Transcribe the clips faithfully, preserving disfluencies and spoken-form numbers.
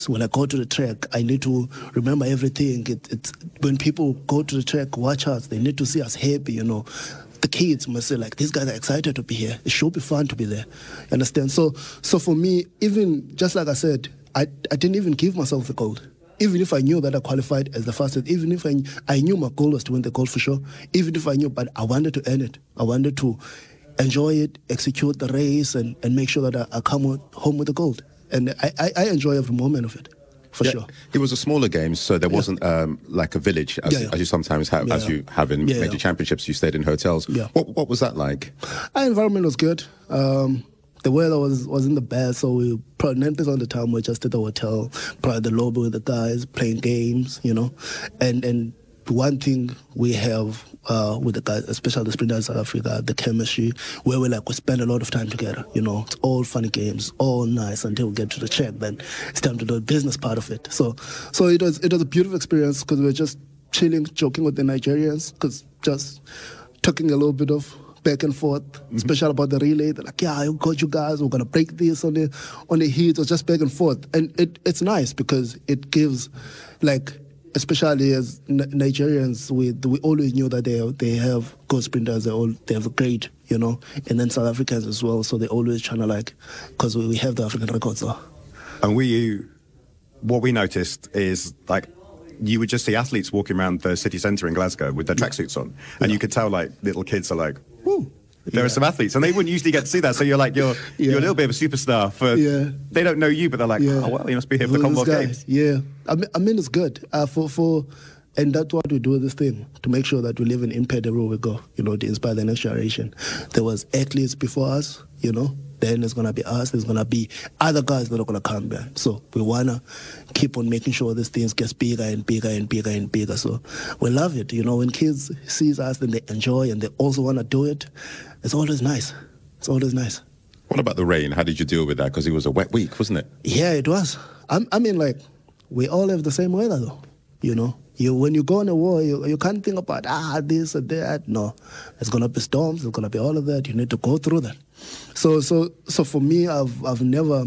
So when I go to the track, I need to remember everything. It, it's when people go to the track, watch us, they need to see us happy, you know. The kids must say, like, these guys are excited to be here. It should be fun to be there. You understand? So so for me, even, just like I said, I, I didn't even give myself the gold. Even if I knew that I qualified as the fastest, even if I, I knew my goal was to win the gold for sure, even if I knew, but I wanted to earn it. I wanted to enjoy it, execute the race, and, and make sure that I, I come home with the gold. And I, I, I enjoy every moment of it, for yeah. sure. It was a smaller game, so there wasn't yeah. um, like a village, as, yeah, yeah. as you sometimes have, yeah, as you have in yeah, major yeah. championships. You stayed in hotels. Yeah. What, what was that like? Our environment was good. Um, the weather was, wasn't the best, so we probably ninety percent of the time we were just at the hotel, probably the lobby with the guys, playing games, you know. And, and one thing we have uh, with the guys, especially the sprinters in South Africa, the chemistry, where we like we spend a lot of time together. You know, it's all funny games, all nice until we get to the track. Then it's time to do the business part of it. So, so it was it was a beautiful experience because we were just chilling, joking with the Nigerians, because just talking a little bit of back and forth, mm-hmm. especially about the relay. They're like, yeah, I got you guys. We're gonna break this on the on the heat. Or just back and forth, and it it's nice because it gives like. Especially as Nigerians, we we always knew that they they have good sprinters. They all they have great, you know, and then South Africans as well. So they always trying to like, because we, we have the African records. So. And we, what we noticed is like, you would just see athletes walking around the city centre in Glasgow with their tracksuits on, and yeah. you could tell like little kids are like, woo. There yeah. are some athletes, and they wouldn't usually get to see that. So you're like, you're yeah. you're a little bit of a superstar. For yeah. they don't know you, but they're like, yeah. oh well, you must be here for the Commonwealth Games. Yeah, I mean, I mean it's good uh, for for, and that's what we do with this thing to make sure that we live an impact everywhere we go. You know, to inspire the next generation. There was athletes before us, you know. Then there's gonna be us. There's gonna be other guys that are gonna come back. So we wanna keep on making sure this thing gets bigger and bigger and bigger and bigger. So we love it. You know, when kids see us and they enjoy and they also wanna do it, it's always nice. It's always nice. What about the rain? How did you deal with that? Because it was a wet week, wasn't it? Yeah, it was. I'm, I mean, like, we all have the same weather, though. You know, you when you go on a war, you, you can't think about, ah, this or that. No, it's going to be storms. It's going to be all of that. You need to go through that. So, so, so for me, I've, I've never,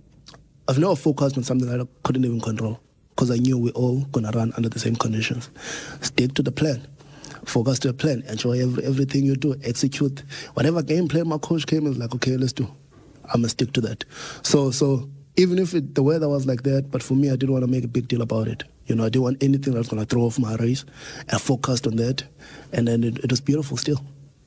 I've never focused on something that I couldn't even control because I knew we're all going to run under the same conditions. Stick to the plan. Focus to the plan. Enjoy every, everything you do. Execute. Whatever game plan my coach came in, like, okay, let's do. I'm going to stick to that. So, so even if it, the weather was like that, but for me, I didn't want to make a big deal about it. You know, I didn't want anything that was going to throw off my race. I focused on that, and then it, it was beautiful still.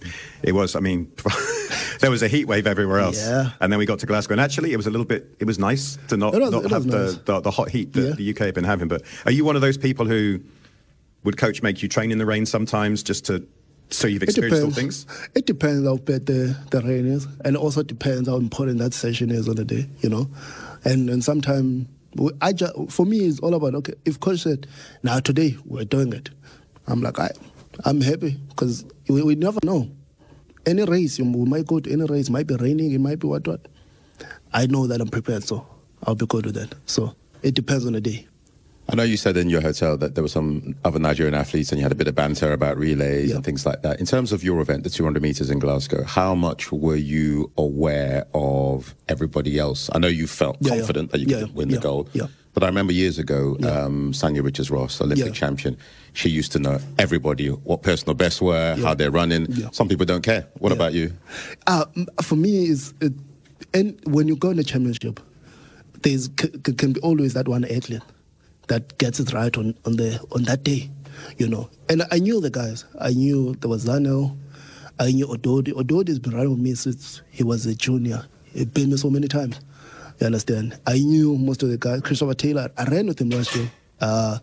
It was, I mean, there was a heat wave everywhere else. Yeah. And then we got to Glasgow. And actually, it was a little bit, it was nice to not, was, not have nice. the, the, the hot heat that yeah. the U K had been having. But are you one of those people who, would coach make you train in the rain sometimes just to, so you've experienced all things? It depends how bad the, the rain is. And it also depends how important that session is on the day, you know. And and sometimes, I just, for me, it's all about, okay, if coach said, now today we're doing it, I'm like, I, I'm happy because we, we never know. Any race, we might go to any race, it might be raining, it might be what, what. I know that I'm prepared, so I'll be good with that. So it depends on the day. I know you said in your hotel that there were some other Nigerian athletes and you had a bit of banter about relays yeah. and things like that. In terms of your event, the two hundred metres in Glasgow, how much were you aware of everybody else? I know you felt yeah, confident yeah. that you yeah, could win yeah, the gold. Yeah. But I remember years ago, yeah. um, Sanya Richards-Ross, Olympic yeah. champion, she used to know everybody, what personal bests were, yeah. how they're running. Yeah. Some people don't care. What yeah. about you? Uh, for me, is it, and when you go in the championship, there's c- can be always that one athlete that gets it right on, on the on that day, you know. And I knew the guys. I knew there was Zanel. I knew Ododi. Ododi's been running with me since he was a junior. He beat me so many times. You understand? I knew most of the guys. Christopher Taylor, I ran with him last year. Uh,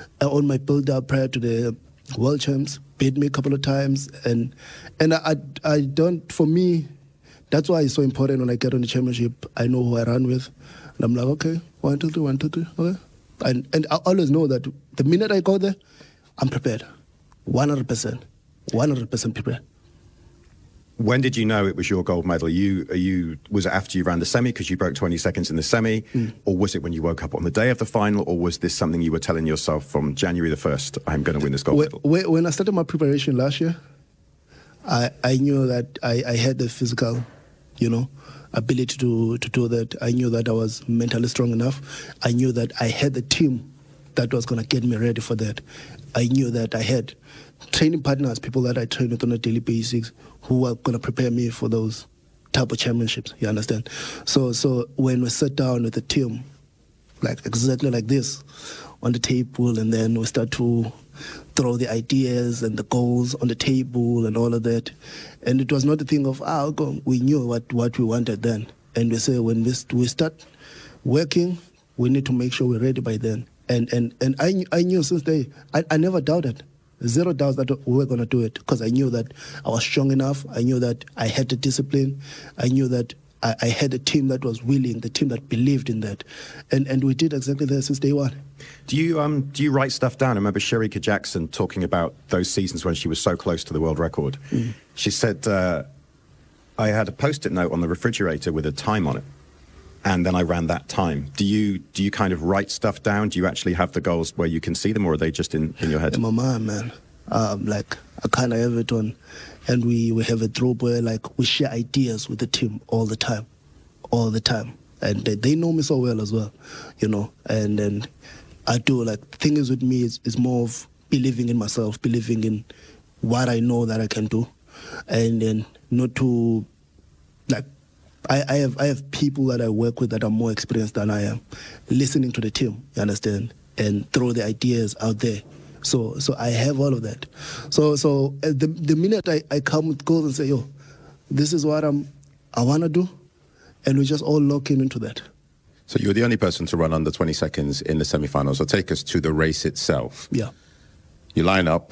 on my build-up prior to the World Champs, beat me a couple of times. And and I, I, I don't, for me, that's why it's so important when I get on the championship, I know who I run with. And I'm like, okay, one, two, three, one, two, three, okay. And and I always know that the minute I go there, I'm prepared. one hundred percent. one hundred percent prepared. When did you know it was your gold medal? Are you, are you, was it after you ran the semi because you broke twenty seconds in the semi? Mm. Or was it when you woke up on the day of the final? Or was this something you were telling yourself from January the first, I'm going to win this gold medal? When, when I started my preparation last year, I, I knew that I, I had the physical, you know, ability to, to do that. I knew that I was mentally strong enough. I knew that I had the team that was going to get me ready for that. I knew that I had training partners, people that I train with on a daily basis, who were going to prepare me for those type of championships, you understand? So so when we sat down with the team, like exactly like this, on the table, and then we start to throw the ideas and the goals on the table and all of that. And it was not a thing of, ah, okay, we knew what, what we wanted then. And we say, when we, we start working, we need to make sure we're ready by then. And and, and I, I knew since day, I, I never doubted. Zero doubts that we were going to do it, because I knew that I was strong enough. I knew that I had the discipline. I knew that I, I had a team that was willing, the team that believed in that. And and we did exactly that since day one. Do you um do you write stuff down? I remember Shericka Jackson talking about those seasons when she was so close to the world record. Mm. She said, uh, I had a post-it note on the refrigerator with a time on it, and then I ran that time. Do you do you kind of write stuff down? Do you actually have the goals where you can see them, or are they just in, in your head? In my mind, man. Um, like, I kind of have it on, and we, we have a group where, like, we share ideas with the team all the time, all the time. And they, they know me so well as well, you know. And then I do, like, the thing is with me is, is more of believing in myself, believing in what I know that I can do, and then not to, like, I, I have I have people that I work with that are more experienced than I am, listening to the team, you understand, and throw the ideas out there. So so I have all of that. So so uh, the the minute I, I come with goals and say, yo, this is what I'm I wanna do, and we just all lock in into that. So you're the only person to run under twenty seconds in the semi-finals. So take us to the race itself. Yeah. You line up,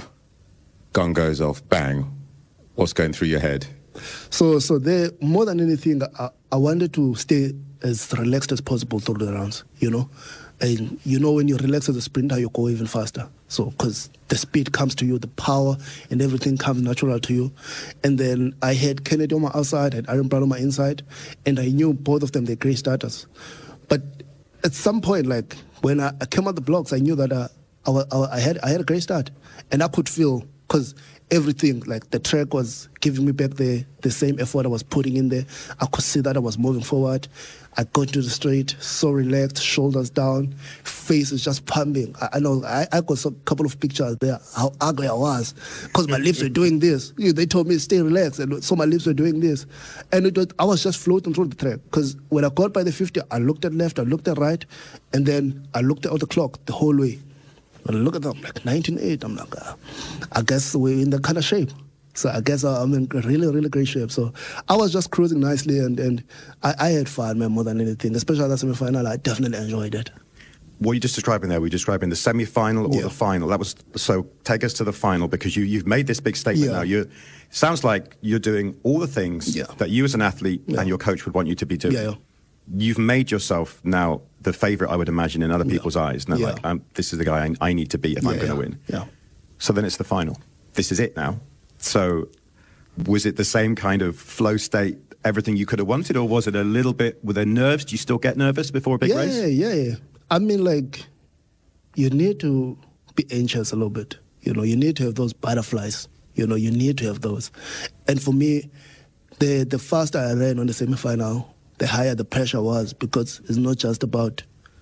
gun goes off, bang. What's going through your head? So so there, more than anything, I, I wanted to stay as relaxed as possible through the rounds, you know. And you know, when you relax as a sprinter, you go even faster. So, because the speed comes to you, the power and everything comes natural to you. And then I had Kennedy on my outside, I had Aaron Brown on my inside, and I knew both of them, they're great starters. But at some point, like, when I, I came out the blocks, I knew that uh, I, I, I, had, I had a great start. And I could feel, because everything, like the track was giving me back the, the same effort I was putting in there. I could see that I was moving forward. I got to the straight, so relaxed, shoulders down, face is just pumping. I, I know, I, I got a couple of pictures there, how ugly I was, because my lips were doing this. They told me, stay relaxed, and so my lips were doing this. And it was, I was just floating through the track, because when I got by the fifty, I looked at left, I looked at right, and then I looked at the clock the whole way. When I look at them, like nineteen eight, I'm like, uh, I guess we're in that kind of shape. So I guess I'm in really, really great shape. So I was just cruising nicely, and, and I, I had fun, man, more than anything. Especially that semi-final, I definitely enjoyed it. What are you just describing there? Were you describing the semi-final or yeah. the final? That was so. Take us to the final, because you you've made this big statement yeah. now. You sounds like you're doing all the things yeah. that you as an athlete yeah. and your coach would want you to be doing. Yeah, yeah. You've made yourself now the favorite, I would imagine, in other people's yeah. eyes. Now, yeah. like, um, this is the guy I, I need to beat if yeah, I'm going to yeah. win. Yeah. So then it's the final. This is it now. So was it the same kind of flow state, everything you could have wanted, or was it a little bit, were there nerves? Do you still get nervous before a big yeah, race? Yeah, yeah, yeah. I mean, like, you need to be anxious a little bit. You know, you need to have those butterflies. You know, you need to have those. And for me, the the faster I ran on the semi-final, the higher the pressure was, because it's not just about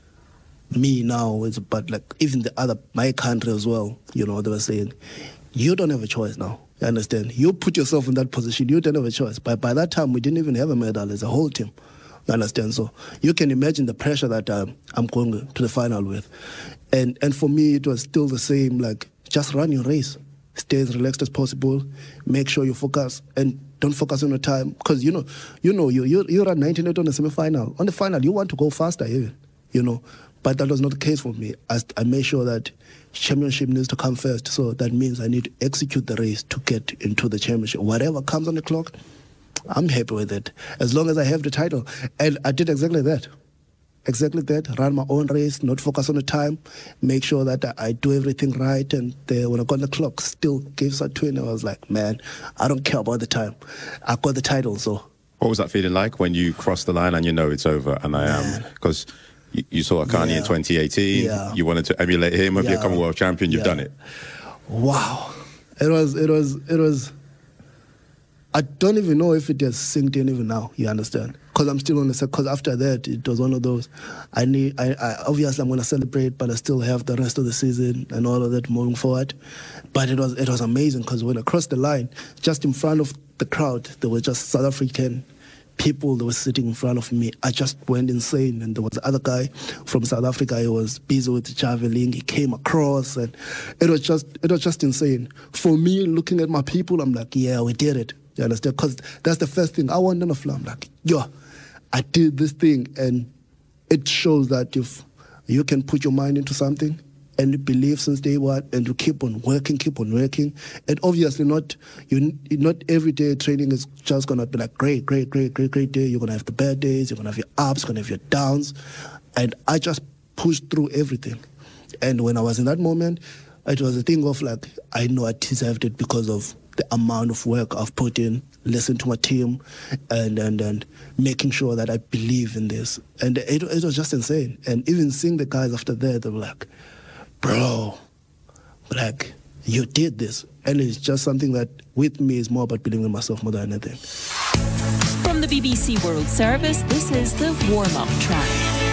me now, it's about, like, even the other, my country as well. You know, they were saying, you don't have a choice now. You understand? You put yourself in that position, you don't have a choice. But by that time, we didn't even have a medal as a whole team. You understand? So you can imagine the pressure that um, I'm going to the final with. And and for me, it was still the same, like, just run your race. Stay as relaxed as possible. Make sure you focus, and don't focus on the time. Because, you know, you know, you, you, you run nineteen eight on the semi-final. On the final, you want to go faster even, you know. But that was not the case for me. I, I made sure that championship needs to come first. So that means I need to execute the race to get into the championship. Whatever comes on the clock, I'm happy with it, as long as I have the title. And I did exactly that. Exactly that. Run my own race, not focus on the time, make sure that I do everything right. And the, when I got on the clock, still gave us a twin. I was like, man, I don't care about the time. I got the title, so. What was that feeling like when you crossed the line and you know it's over and I am? Because you, you saw Akani yeah. in twenty eighteen. Yeah. You wanted to emulate him and yeah. become a world champion. You've yeah. done it. Wow. It was, it was, it was, I don't even know if it has sinked in even now, you understand? because I'm still on the set. Because after that, it was one of those. I need. I, I obviously I'm gonna celebrate, but I still have the rest of the season and all of that moving forward. But it was it was amazing because when I crossed the line, just in front of the crowd, there were just South African people that were sitting in front of me. I just went insane, and there was the other guy from South Africa. He was busy with javelin. He came across, and it was just it was just insane. For me, looking at my people, I'm like, yeah, we did it. You understand? Because that's the first thing I want on the floor. I'm like, yo, I did this thing, and it shows that if you can put your mind into something and you believe since day one, and you keep on working, keep on working, and obviously not you not every day training is just gonna be like great, great, great, great, great day. You're gonna have the bad days. You're gonna have your ups. You're gonna have your downs, and I just pushed through everything. And when I was in that moment, it was a thing of like I know I deserved it because of the amount of work I've put in, listen to my team, and and and making sure that I believe in this. And it, it was just insane. And even seeing the guys after that, they were like, bro, like, you did this. And it's just something that, with me, is more about believing in myself more than anything. From the B B C World Service, this is the warm-up track.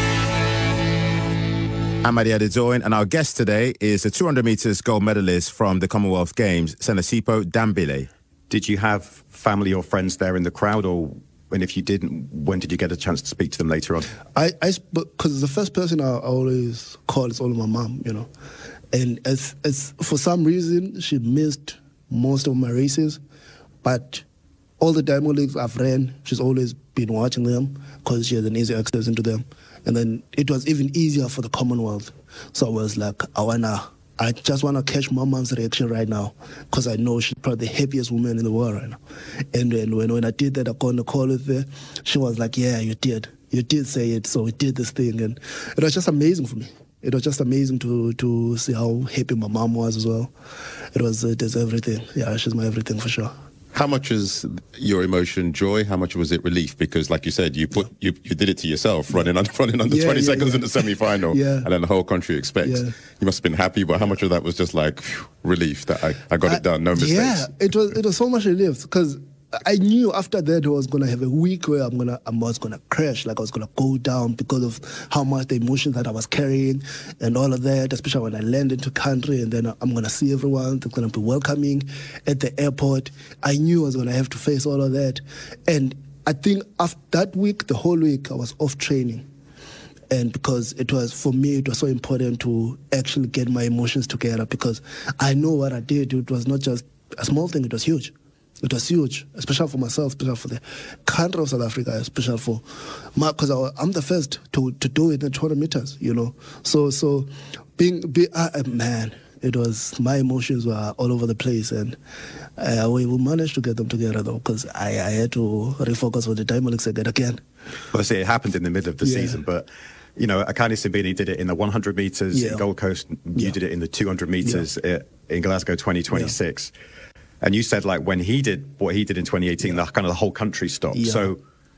Amadi Adedoyin, and our guest today is the two hundred metres gold medalist from the Commonwealth Games, Senesipo Dambile. Did you have family or friends there in the crowd, or and if you didn't, when did you get a chance to speak to them later on? I, I because the first person I always call is always my mom, you know, and as as for some reason she missed most of my races, but all the Diamond Leagues I've ran, she's always been watching them because she has an easy access into them. And then it was even easier for the Commonwealth. So I was like, I wanna, I just wanna catch my mom's reaction right now because I know she's probably the happiest woman in the world right now. And then when, when I did that, I got on the call with her. She was like, yeah, you did. You did say it, so we did this thing. And it was just amazing for me. It was just amazing to to see how happy my mom was as well. It was, it is everything. Yeah, she's my everything for sure. How much is your emotion joy? How much was it relief? Because, like you said, you put you, you did it to yourself, running under running under yeah, twenty yeah, seconds yeah. in the semi-final, yeah. and then the whole country expects. Yeah. You must have been happy, but how much of that was just like phew, relief that I, I got I, it done, no mistakes? Yeah, it was it was so much relief because I knew after that I was gonna have a week where I'm gonna I was gonna crash, like I was gonna go down because of how much the emotions that I was carrying and all of that, especially when I land into country and then I'm gonna see everyone, they're gonna be welcoming at the airport. I knew I was gonna have to face all of that. And I think after that week, the whole week I was off training. And because it was, for me, it was so important to actually get my emotions together because I know what I did. It was not just a small thing, it was huge. It was huge, especially for myself, especially for the country of South Africa, especially for my, because I'm the first to, to do it in two hundred meters, you know. So, so being, be, uh, man, it was, my emotions were all over the place, and uh, we, we managed to get them together though, because I, I had to refocus on the Diamond League circuit again. Well, I see, it happened in the middle of the Yeah. season, but you know, Akani Simbine did it in the one hundred meters Yeah. in Gold Coast. You Yeah. did it in the two hundred meters in Glasgow twenty twenty-six. Yeah. And you said, like, when he did what he did in twenty eighteen, yeah. the kind of the whole country stopped. Yeah. So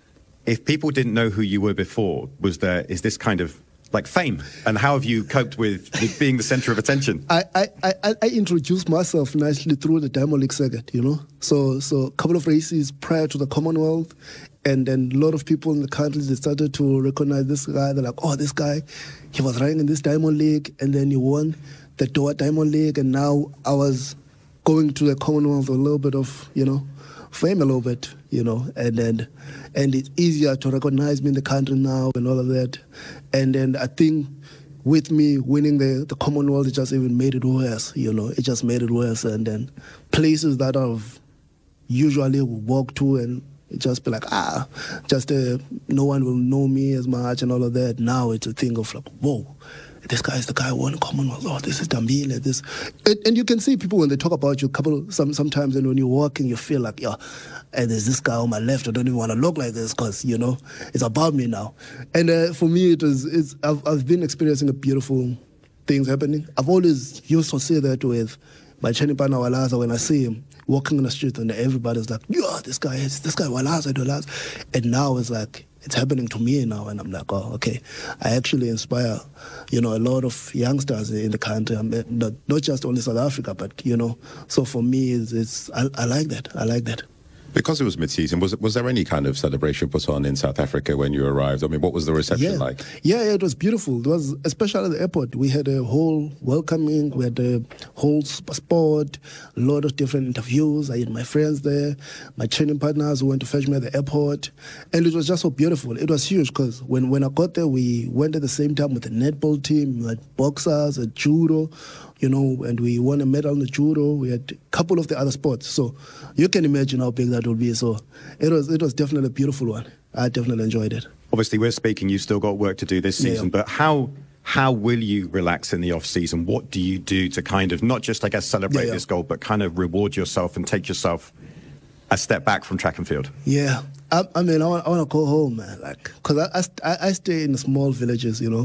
if people didn't know who you were before, was there, is this kind of like fame? And how have you coped with, with being the center of attention? I, I, I, I introduced myself nicely through the Diamond League circuit, you know. So so a couple of races prior to the Commonwealth, and then a lot of people in the countries, they started to recognize this guy. They're like, oh, this guy, he was running in this Diamond League, and then he won the Doha Diamond League, and now I was going to the Commonwealth with a little bit of, you know, fame a little bit, you know, and then and it's easier to recognize me in the country now and all of that. And then I think with me winning the, the Commonwealth, it just even made it worse, you know, it just made it worse. And then places that I've usually walked to and just be like, ah, just uh, no one will know me as much and all of that. Now it's a thing of like, whoa, this guy is the guy who won Commonwealth. Oh, this is Dambile. This, and, and you can see people when they talk about you. Couple some sometimes, and when you're walking, you feel like, yeah, and there's this guy on my left. I don't even want to look like this because you know it's about me now. And uh, for me, it was. It's. I've, I've been experiencing a beautiful things happening. I've always used to say that with my Chenipana Walaza when I see him walking in the street, and everybody's like, yeah, this guy is this guy Walaza Walaza, and now it's like. It's happening to me now, and I'm like, oh, okay. I actually inspire, you know, a lot of youngsters in the country, I mean, not, not just only South Africa, but, you know. So for me, it's, it's I, I like that. I like that. Because it was mid-season, was was there any kind of celebration put on in South Africa when you arrived? I mean, what was the reception yeah. like? Yeah, yeah, it was beautiful. It was, especially at the airport. We had a whole welcoming, we had a whole sport, a lot of different interviews. I had my friends there, my training partners who went to fetch me at the airport. And it was just so beautiful. It was huge because when, when I got there, we went at the same time with the netball team, we had boxers, a judo, you know, and we won a medal in the judo. We had a couple of the other sports. So you can imagine how big that would be. So it was it was definitely a beautiful one. I definitely enjoyed it. Obviously, we're speaking, you've still got work to do this season, yeah. but how how will you relax in the off-season? What do you do to kind of, not just, I guess, celebrate yeah, yeah. this goal, but kind of reward yourself and take yourself a step back from track and field? Yeah. I, I mean, I want, I want to go home, man. Like, cause I, I, I stay in small villages, you know.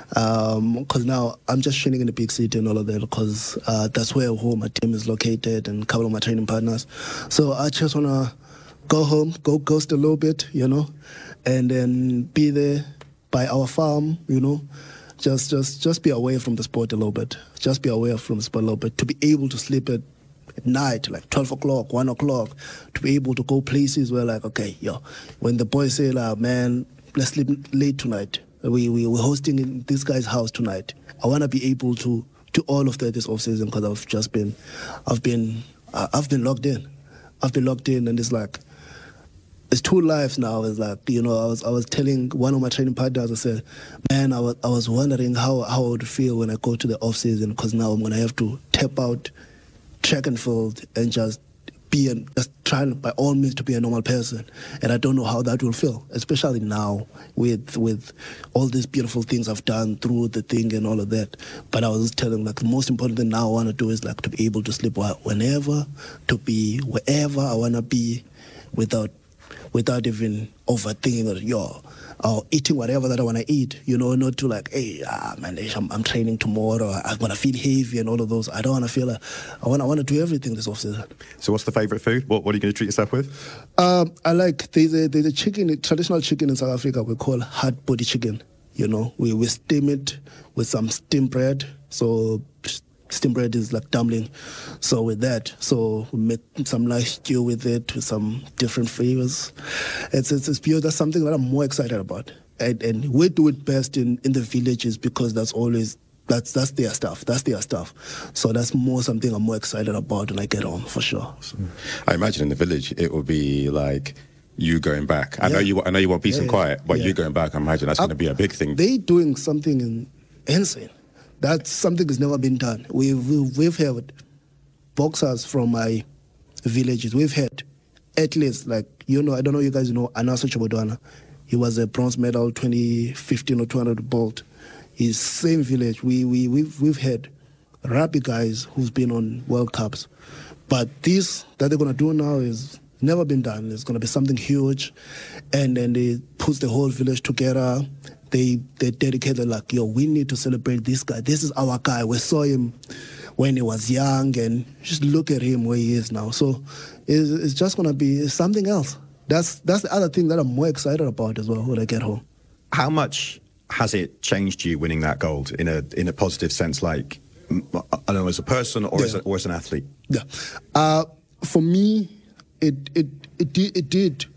Um, cause now I'm just training in the big city and all of that. Because uh, that's where home my team is located and a couple of my training partners. So I just wanna go home, go ghost a little bit, you know, and then be there by our farm, you know. Just, just, just be away from the sport a little bit. Just be away from the sport a little bit to be able to sleep at. At night, like twelve o'clock, one o'clock, to be able to go places where, like, okay, yo, when the boys say, like, man, let's sleep late tonight. We, we, we're hosting in this guy's house tonight. I want to be able to do all of that this off-season because I've just been, I've been, I've been locked in. I've been locked in, and it's like, it's two lives now. It's like, you know, I was I was telling one of my training partners, I said, man, I was, I was wondering how, how I would feel when I go to the off-season because now I'm going to have to tap out track and field and just be an, just trying by all means to be a normal person, and I don't know how that will feel, especially now with with all these beautiful things I've done through the thing and all of that. But I was telling, like, the most important thing now I want to do is like to be able to sleep whenever, to be wherever I want to be, without without even overthinking that, yo, or eating whatever that I want to eat, you know, not to like, hey, ah, man, I'm, I'm training tomorrow, I'm going to feel heavy and all of those. I don't want to feel, like, I want I want to do everything this off-season. So what's the favourite food? What, what are you going to treat yourself with? Um, I like, there's a, there's a chicken, a traditional chicken in South Africa we call hard body chicken, you know. We, we steam it with some steamed bread, so steamed bread is like dumpling. So with that, so we make some nice stew with it, with some different flavors. It's it's, it's pure. That's something that I'm more excited about. And, and we do it best in, in the villages because that's always, that's that's their stuff. That's their stuff. So that's more something I'm more excited about when I get home, for sure. So. I imagine in the village it will be like you going back. I yeah. know you I know you want peace yeah, and quiet, but yeah. you going back, I imagine that's uh, going to be a big thing. They doing something in, insane. That's something that's never been done. We've, we've, we've had boxers from my villages. We've had athletes like, you know, I don't know you guys know, Anaso Chobodwana. He was a bronze medal twenty fifteen or two hundred bolt. His same village. We, we, we've, we've had rugby guys who's been on World Cups. But this that they're going to do now is never been done. It's going to be something huge. And then they put the whole village together. They they dedicated like, yo, we need to celebrate this guy. This is our guy. We saw him when he was young, and just look at him where he is now. So it's, it's just gonna be something else. That's that's the other thing that I'm more excited about as well when I get home. How much has it changed you winning that gold in a in a positive sense? Like, I don't know, as a person or yeah. as a, or as an athlete. Yeah, uh, for me, it it it did, it did.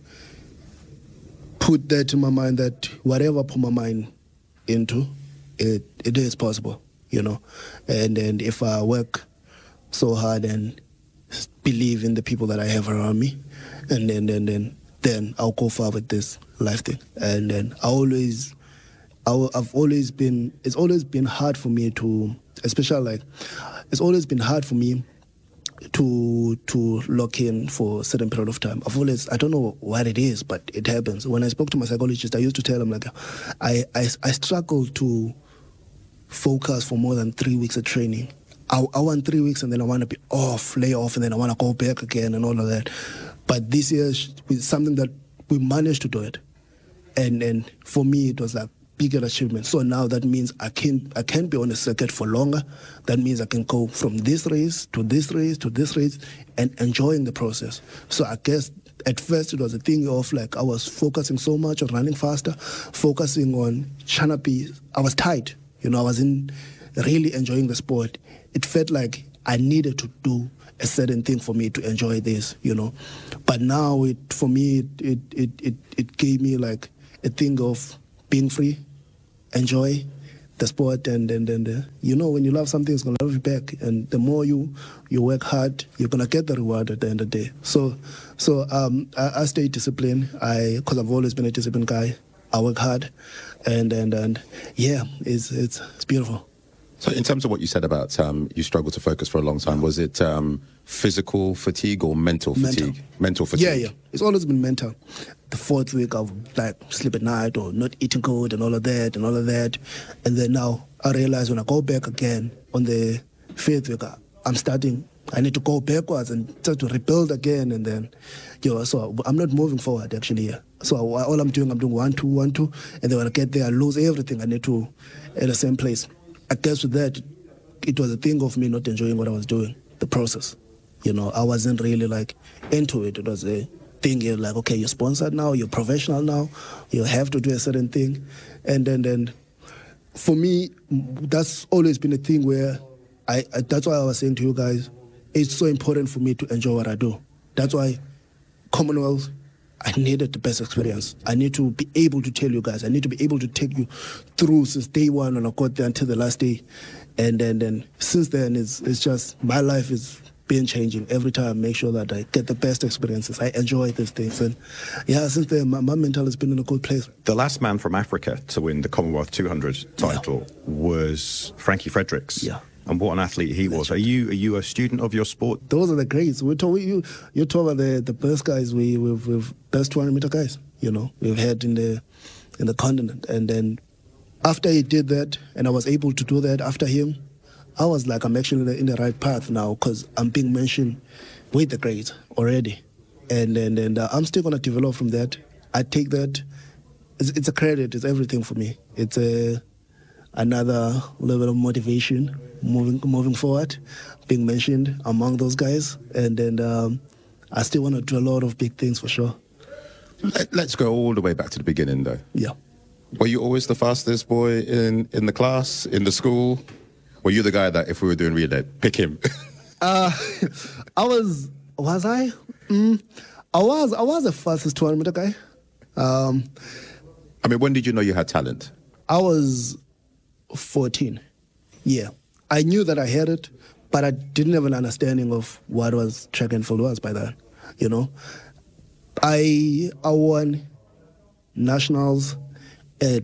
put that in my mind that whatever I put my mind into, it it is possible, you know. And and if I work so hard and believe in the people that I have around me, and then then then then I'll go far with this life thing. And then I always, I, I've always been. It's always been hard for me to, especially like, it's always been hard for me to to lock in for a certain period of time. I've always, I don't know what it is, but it happens. When I spoke to my psychologist, I used to tell him, like, I, I, I struggle to focus for more than three weeks of training. I, I want three weeks and then I want to be off, lay off, and then I want to go back again and all of that. But this year, it's something that we managed to do it. And and for me, it was like bigger achievement. So now that means I can I can be on a circuit for longer. That means I can go from this race to this race to this race and enjoying the process. So I guess at first it was a thing of like I was focusing so much on running faster, focusing on trying be, I was tight. You know, I wasn't really enjoying the sport. It felt like I needed to do a certain thing for me to enjoy this, you know. But now, it for me, it it it it gave me like a thing of being free, enjoy the sport, and and, and uh, you know, when you love something, it's gonna love you back. And the more you you work hard, you're gonna get the reward at the end of the day. So so um, I, I stay disciplined. I because I've always been a disciplined guy. I work hard, and and and yeah, it's it's it's beautiful. So in terms of what you said about um, you struggled to focus for a long time, was it um, physical fatigue or mental fatigue? Mental. Mental fatigue. Yeah, yeah. It's always been mental. The fourth week of like sleep at night or not eating good and all of that and all of that. And then now I realize when I go back again on the fifth week, I'm starting, I need to go backwards and start to rebuild again. And then, you know, so I'm not moving forward actually here. So all I'm doing, I'm doing one, two, one, two. And then when I get there, I lose everything. I need to, at the same place. I guess with that, it was a thing of me not enjoying what I was doing, the process. You know, I wasn't really like into it. It was a thing, you're like, okay, you're sponsored now, you're professional now, you have to do a certain thing. And then, then for me, that's always been a thing where I, I, that's why I was saying to you guys, it's so important for me to enjoy what I do. That's why Commonwealth, I needed the best experience. I need to be able to tell you guys. I need to be able to take you through since day one when I got there until the last day. And then, then since then, it's, it's just my life is been changing every time. I make sure that I get the best experiences. I enjoy these things. And yeah, since then, my, my mental has been in a good place. The last man from Africa to win the Commonwealth two hundred title yeah. was Frankie Fredericks. Yeah. And what an athlete he was. Are you are you a student of your sport? Those are the greats. We're talking, you, you're talking about the, the best guys, we, we've, we've best two hundred meter guys, you know, we've had in the in the continent. And then after he did that, and I was able to do that after him, I was like, I'm actually in the, in the right path now because I'm being mentioned with the greats already. And, and, and uh, I'm still going to develop from that. I take that. It's, it's a credit. It's everything for me. It's a another level of motivation moving moving forward, being mentioned among those guys. And then um, I still want to do a lot of big things for sure. Let, let's go all the way back to the beginning, though. Yeah. Were you always the fastest boy in, in the class, in the school? Were you the guy that if we were doing relay, pick him? uh, I was, was I? Mm, I was I was the fastest two hundred meter guy. Um, I mean, when did you know you had talent? I was fourteen. Yeah. I knew that I had it, but I didn't have an understanding of what was track and field was by then, you know. I I won nationals at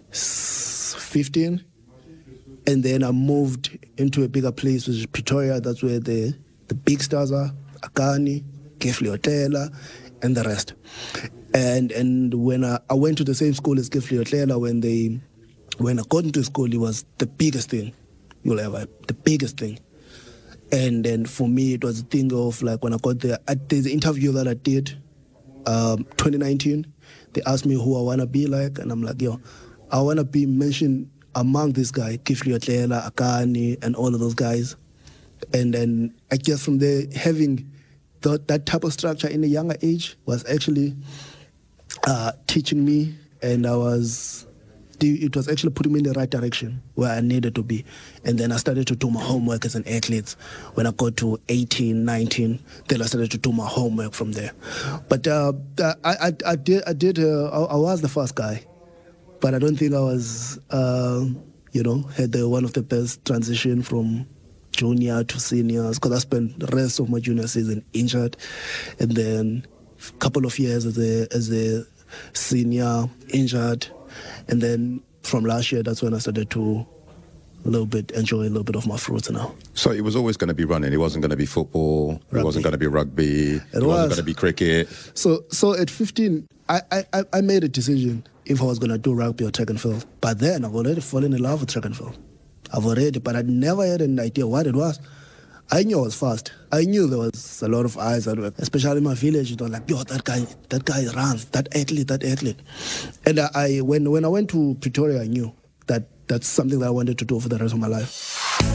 fifteen, and then I moved into a bigger place, which is Pretoria. That's where the, the big stars are, Akani, Kefli Otela, and the rest. And and when I, I went to the same school as Kefli Otela, when they when I got into school, it was the biggest thing you'll ever, the biggest thing. And then for me, it was a thing of like when I got there, I, there's an interview that I did, um, twenty nineteen. They asked me who I want to be like, and I'm like, yo, I want to be mentioned among this guy, Kefli Otlela, Akani, and all of those guys. And then I guess from there, having the, that type of structure in a younger age was actually uh, teaching me, and I was, it was actually putting me in the right direction where I needed to be. And then I started to do my homework as an athlete. When I got to eighteen, nineteen, then I started to do my homework from there. But uh, I, I, I did, I, did uh, I, I was the first guy, but I don't think I was, uh, you know, had the, one of the best transition from junior to seniors, because I spent the rest of my junior season injured, and then a couple of years as a, as a senior injured. And then from last year, that's when I started to a little bit enjoy a little bit of my fruits now. So it was always going to be running. It wasn't going to be football. Rugby. It wasn't going to be rugby. It, it wasn't was. going to be cricket. So so at fifteen, I, I, I made a decision if I was going to do rugby or track and field. But then I've already fallen in love with track and field. I've already, but I never had an idea what it was. I knew I was fast. I knew there was a lot of eyes that were, especially in my village, it was like, yo, that guy, that guy runs, that athlete, that athlete. And I, when when I went to Pretoria, I knew that that's something that I wanted to do for the rest of my life.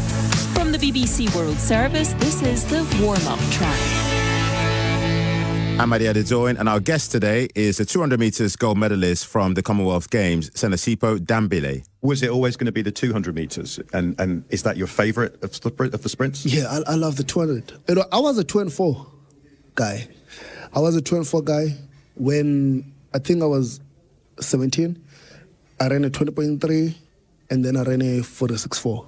From the B B C World Service, this is the warm-up track. I'm Adi Adedoyin, and our guest today is the two hundred meters gold medalist from the Commonwealth Games, Senasipo Dambile. Was it always going to be the two hundred meters? And and is that your favorite of the, of the sprints? Yeah, I, I love the two hundred. You know, I was a two and four guy. I was a two and four guy when I think I was seventeen. I ran a twenty point three, and then I ran a forty-six four.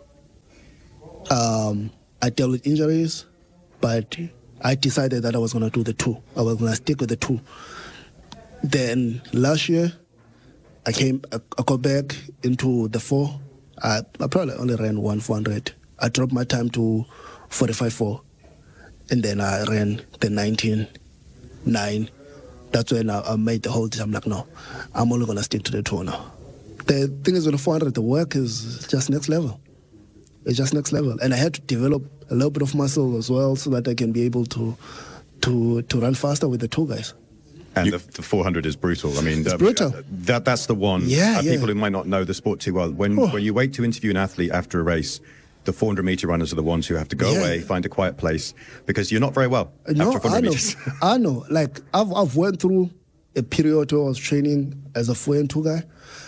Um, I dealt with injuries, but I decided that I was going to do the two. I was going to stick with the two. Then last year, I came, I, I got back into the four. I, I probably only ran one four hundred. I dropped my time to forty-five four. And then I ran the nineteen nine. That's when I, I made the whole decision. I'm like, no, I'm only going to stick to the two now. The thing is with the four hundred, the work is just next level. It's just next level. And I had to develop a little bit of muscle as well so that I can be able to to to run faster with the two guys. And you, the, the four hundred is brutal. I mean, it's uh, brutal. That that's the one. Yeah, uh, yeah. People who might not know the sport too well. When oh. when you wait to interview an athlete after a race, the four hundred meter runners are the ones who have to go yeah. away, find a quiet place, because you're not very well no, after four hundred I know. meters. I know. Like I've I've went through a period where I was training as a four and two guy.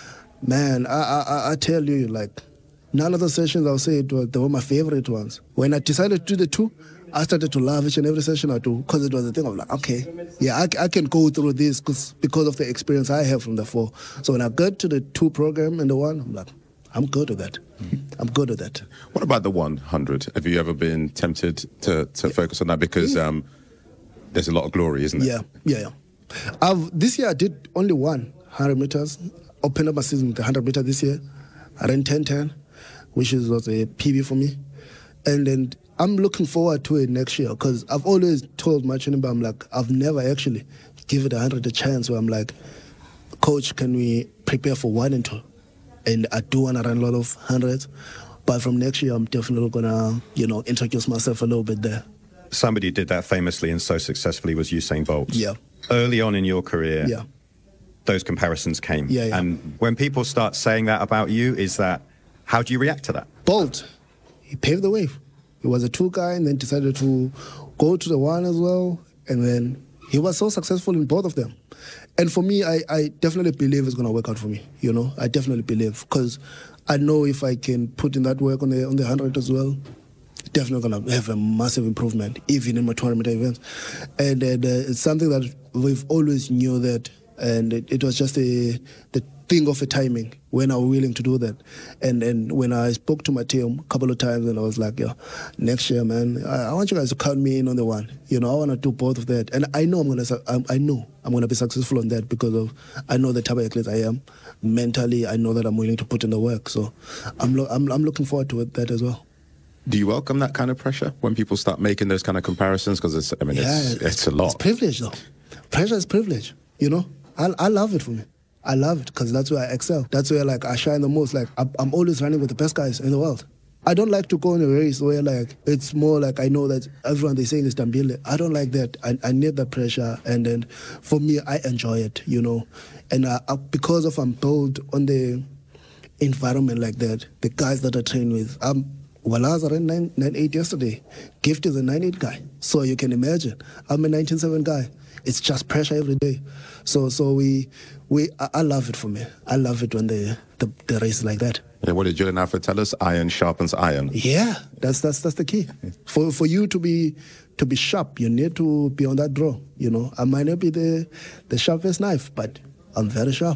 Man, I I, I tell you, like none of the sessions I'll say it was, they were my favorite ones. When I decided to do the two, I started to love each and every session I do because it was a thing of like, okay, yeah, I, I can go through this cause, because of the experience I have from the four. So when I got to the two program and the one, I'm like, I'm good with that. I'm good with that. What about the one hundred? Have you ever been tempted to, to yeah. focus on that? Because yeah. um, there's a lot of glory, isn't it? Yeah, yeah, yeah. I've, this year I did only one one hundred meters. Opened up my season with the one hundred meter this year. I ran ten ten, which is, was a P B for me. And then I'm looking forward to it next year because I've always told my training, but I'm like, I've never actually given the one hundred a chance where I'm like, Coach, can we prepare for one and two? And I do want to run a lot of hundreds. But from next year, I'm definitely going to, you know, introduce myself a little bit there. Somebody who did that famously and so successfully was Usain Bolt. Yeah. Early on in your career, yeah. those comparisons came. Yeah, yeah. And when people start saying that about you, is that, how do you react to that? Bolt, he paved the way. He was a two guy and then decided to go to the one as well. And then he was so successful in both of them. And for me, I, I definitely believe it's going to work out for me. You know, I definitely believe because I know if I can put in that work on the on the one hundred as well, definitely going to have a massive improvement, even in my two hundred meter events. And, and uh, it's something that we've always knew that, and it, it was just a the thing of a timing when I was willing to do that. And and when I spoke to my team a couple of times, and I was like, yeah, next year, man, I, I want you guys to count me in on the one. You know, I want to do both of that. And I know I'm gonna, I, I know I'm gonna be successful on that because of I know the type of athlete I am. Mentally, I know that I'm willing to put in the work. So I'm lo- I'm, I'm looking forward to it, that as well. Do you welcome that kind of pressure when people start making those kind of comparisons? Because it's, I mean, yeah, it's, it's a lot. It's privilege, though. Pressure is privilege. You know, I I love it for me. I love it because that's where I excel. That's where like I shine the most. Like I'm, I'm always running with the best guys in the world. I don't like to go in a race where like it's more like I know that everyone they're saying is Dambile. I don't like that. I, I need that pressure, and then for me, I enjoy it. You know, and I, I, because of I'm built on the environment like that, the guys that I train with, I'm. Well, I was ran nine eight yesterday. Gift is a nine eight guy. So you can imagine. I'm a nineteen seven guy. It's just pressure every day. So so we we I, I love it for me. I love it when the the, the race is like that. Yeah, what did Julian Alfred tell us? Iron sharpens iron. Yeah, that's that's that's the key. For for you to be to be sharp, you need to be on that draw. You know, I might not be the the sharpest knife, but I'm very sharp.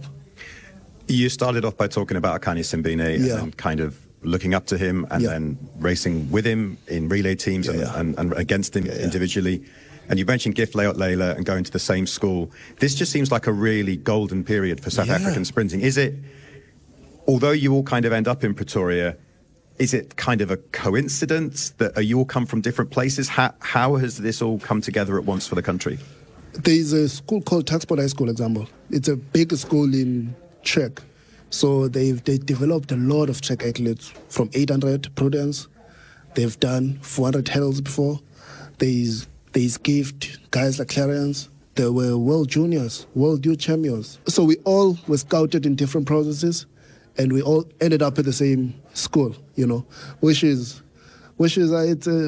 You started off by talking about Akani Simbine yeah. and kind of looking up to him and yeah. then racing with him in relay teams yeah, and, yeah. And, and against him yeah, yeah. individually. And you mentioned Gift Layot Layla and going to the same school. This just seems like a really golden period for South yeah. African sprinting. Is it, although you all kind of end up in Pretoria, is it kind of a coincidence that you all come from different places? How, how has this all come together at once for the country? There's a school called Taxport High School, example. It's a big school in Czech. So they've they developed a lot of Czech athletes from eight hundred Prudence. They've done four hundred hurdles before. There's there's Gift, guys like Clarence. There were world juniors, world youth champions. So we all were scouted in different processes, and we all ended up at the same school. You know, which is which is uh, it's a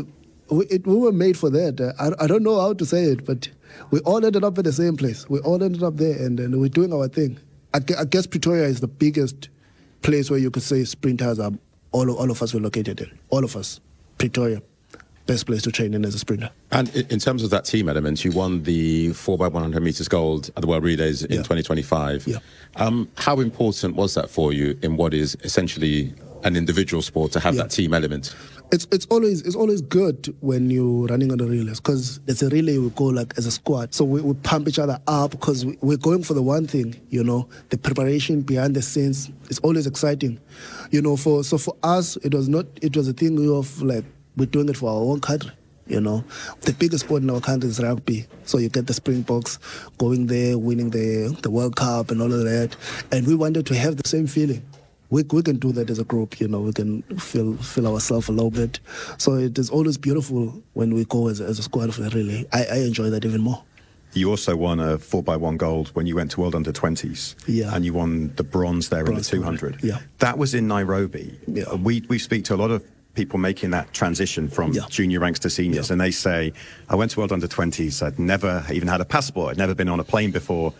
we, it, we were made for that. Uh, I, I don't know how to say it, but we all ended up at the same place. We all ended up there, and, and we're doing our thing. I, I guess Pretoria is the biggest place where you could say sprinters are, all, all of us were located in. All of us. Pretoria. Best place to train in as a sprinter. And in terms of that team element, you won the four by one hundred metres gold at the World Relays in yeah. twenty twenty-five. Yeah. Um, how important was that for you in what is essentially an individual sport to have yeah. that team element? It's it's always it's always good when you're running on the relays, because it's a relay we go like as a squad. So we, we pump each other up because we, we're going for the one thing, you know. The preparation behind the scenes is always exciting, you know. For so for us, it was not it was a thing of like, we're doing it for our own country, you know. The biggest sport in our country is rugby. So you get the Springboks going there, winning the, the World Cup and all of that. And we wanted to have the same feeling. We, we can do that as a group, you know. We can feel feel ourselves a little bit. So it is always beautiful when we go as, as a squad for the relay. I, I enjoy that even more. You also won a four by one gold when you went to World Under twenties. Yeah. And you won the bronze there bronze in the two hundred. Yeah. That was in Nairobi. Yeah. We, we speak to a lot of people making that transition from yeah. junior ranks to seniors, yeah. and they say, I went to World Under twenties, I'd never even had a passport, I'd never been on a plane before.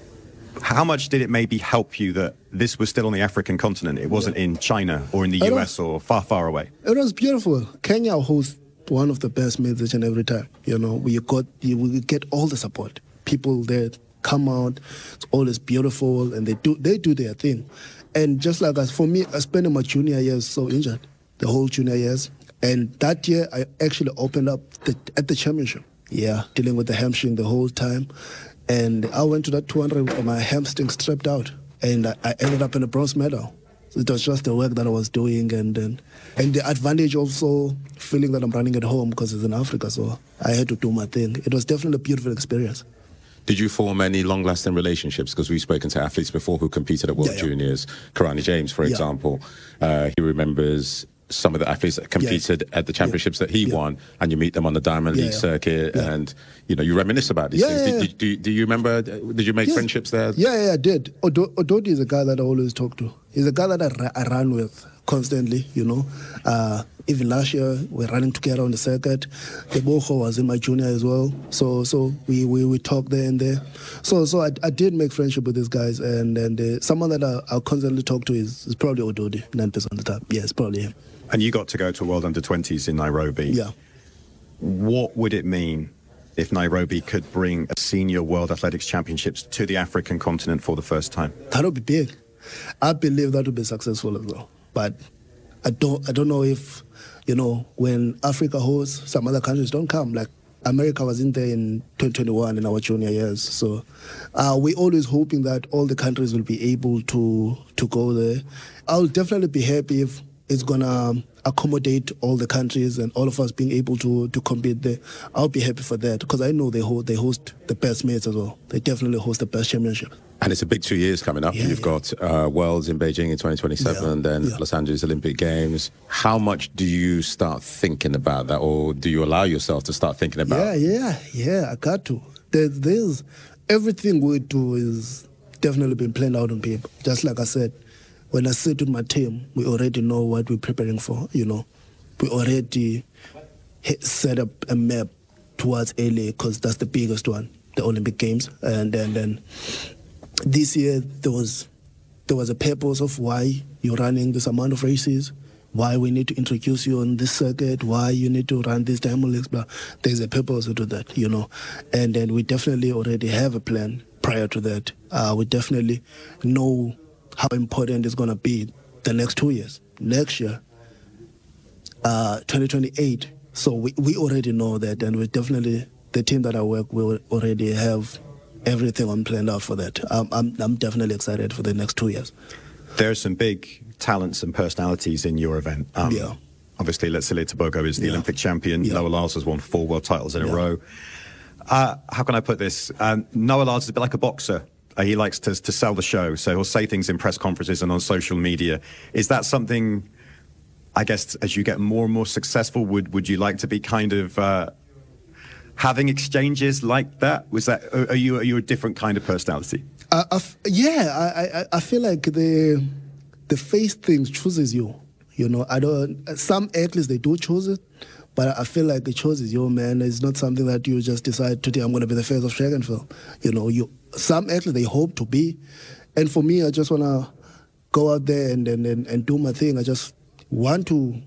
How much did it maybe help you that this was still on the African continent? It wasn't yeah. in China or in the U S or far, far away? It was beautiful. Kenya hosts one of the best meets each and every time. You know, we got you we get all the support. People there come out, it's always beautiful, and they do they do their thing. And just like us, for me, I spent my junior years so injured. The whole junior years. And that year, I actually opened up the, at the championship. Yeah, dealing with the hamstring the whole time. And I went to that two hundred with my hamstring strapped out. And I, I ended up in a bronze medal. So it was just the work that I was doing. And, and, and the advantage also, feeling that I'm running at home because it's in Africa. So I had to do my thing. It was definitely a beautiful experience. Did you form any long-lasting relationships? Because we've spoken to athletes before who competed at World yeah, yeah. Juniors. Karani James, for yeah. example, uh, he remembers some of the athletes that competed yeah. at the championships yeah. that he yeah. won, and you meet them on the Diamond yeah, League yeah. circuit, yeah. and you know you reminisce about these yeah, things. Yeah, did, yeah. did, do, do you remember? Did you make yes. friendships there? Yeah, yeah, I did. Odo, Ododi is a guy that I always talk to. He's a guy that I, ra- I run with constantly. You know, uh, even last year we're running together on the circuit. Tebogo was in my junior as well, so so we we, we talk there and there. So so I, I did make friendship with these guys, and and uh, someone that I, I constantly talk to is, is probably Ododi, nine percent on the top. Yeah, it's probably him. And you got to go to World Under twenties in Nairobi. Yeah. What would it mean if Nairobi could bring a senior World Athletics Championships to the African continent for the first time? That would be big. I believe that would be successful as well. But I don't I don't know if, you know, when Africa hosts, some other countries don't come. Like America was in there in twenty twenty-one in our junior years. So uh, we're always hoping that all the countries will be able to to go there. I'll definitely be happy if it's going to accommodate all the countries and all of us being able to, to compete there. I'll be happy for that because I know they hold, they host the best meets as well. They definitely host the best championship. And it's a big two years coming up. Yeah, You've yeah. got uh, Worlds in Beijing in twenty twenty-seven, yeah, then yeah. Los Angeles Olympic Games. How much do you start thinking about that, or do you allow yourself to start thinking about? Yeah, yeah, yeah. I got to. There, there's everything we do is definitely been planned out on paper. Just like I said, when I sit with my team, we already know what we're preparing for. You know, we already hit, set up a map towards L A because that's the biggest one, the Olympic Games, and then then. This year there was there was a purpose of why you're running this amount of races, why we need to introduce you on this circuit, why you need to run this Diamond Leagues. But there's a purpose to do that, you know. And then we definitely already have a plan prior to that. Uh, we definitely know how important it's going to be the next two years. Next year, uh, twenty twenty-eight. So we, we already know that, and we definitely, the team that I work with already have everything on planned out for that. Um, I'm I'm definitely excited for the next two years. There are some big talents and personalities in your event. Um, yeah. Obviously, Letsile Tebogo is the yeah. Olympic champion. Yeah. Noah Lyles has won four world titles in yeah. a row. Uh, how can I put this? Um, Noah Lyles is a bit like a boxer. Uh, he likes to, to sell the show, so he'll say things in press conferences and on social media. Is that something, I guess, as you get more and more successful, would, would you like to be kind of... Uh, having exchanges like that? Was that are you are you a different kind of personality? Uh, I f- yeah, I, I I feel like the the face thing chooses you. You know, I don't. Some athletes they do choose it, but I feel like the choice is your man. It's not something that you just decide today. I'm going to be the face of track and field. You know, you some athletes they hope to be, and for me, I just want to go out there and, and and and do my thing. I just want to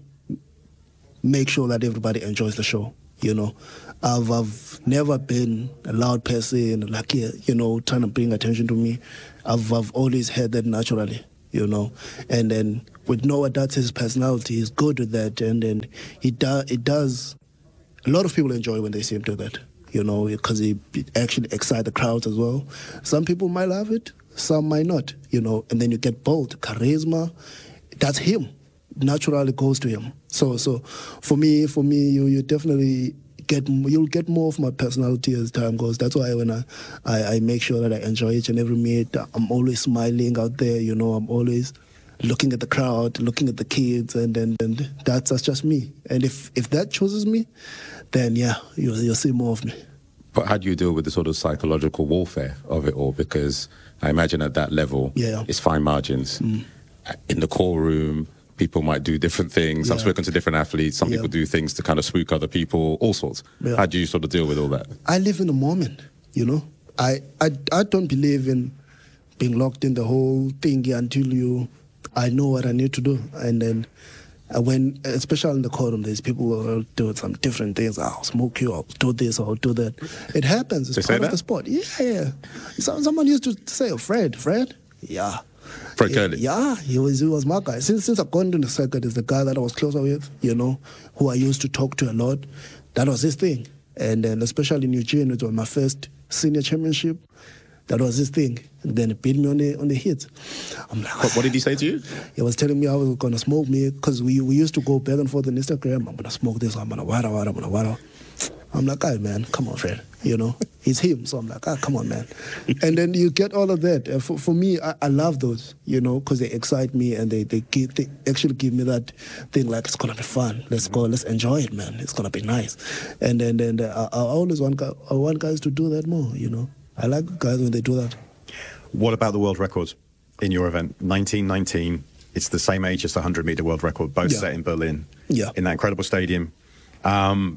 make sure that everybody enjoys the show. You know, I've I've never been a loud person, like, you know, trying to bring attention to me. I've I've always had that naturally, you know. And then with Noah, that's his personality. He's good with that, and then he does. It does. A lot of people enjoy when they see him do that, you know, because he actually excites the crowds as well. Some people might love it, some might not, you know. And then you get both charisma. That's him. Naturally goes to him. So, so for me, for me, you you definitely get you'll get more of my personality as time goes. That's why when I, I, I make sure that I enjoy each and every meet. I'm always smiling out there. You know, I'm always looking at the crowd, looking at the kids, and and, and that's that's just me. And if if that chooses me, then yeah, you'll you'll see more of me. But how do you deal with the sort of psychological warfare of it all? Because I imagine at that level, yeah, it's fine margins. Mm. In the call room, people might do different things. Yeah. I've spoken to different athletes. Some yeah. people do things to kind of spook other people, all sorts. Yeah. How do you sort of deal with all that? I live in the moment, you know. I, I, I don't believe in being locked in the whole thing until you, I know what I need to do. And then uh, when, especially in the courtroom, there's people who will do some different things. I'll smoke you, I'll do this, I'll do that. It happens. It's they part of the sport. Yeah, yeah. Some, someone used to say, oh, Fred, Fred? Yeah. Fred Curley. Yeah, he was he was my guy. Since since I've gone to the circuit, is the guy that I was closer with, you know, who I used to talk to a lot. That was his thing. And then especially in Eugene, it was my first senior championship. That was his thing. And then he beat me on the on the hit. I'm like, what, what did he say to you? He was telling me I was gonna smoke me because we we used to go back and forth on Instagram. I'm gonna smoke this. I'm gonna wada wada. I'm gonna wada. I'm like, hey, man, come on, Fred. You know, it's him. So I'm like, ah, come on, man. And then you get all of that. Uh, for, for me, I, I love those, you know, because they excite me and they, they, give, they actually give me that thing like, it's going to be fun. Let's go. Let's enjoy it, man. It's going to be nice. And then and, uh, I, I always want, I want guys to do that more, you know. I like guys when they do that. What about the world records in your event? nineteen nineteen, it's the same age as the one hundred meter world record, both yeah. set in Berlin. Yeah. In that incredible stadium. Um,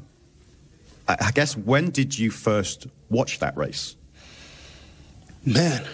I guess, when did you first watch that race? Man,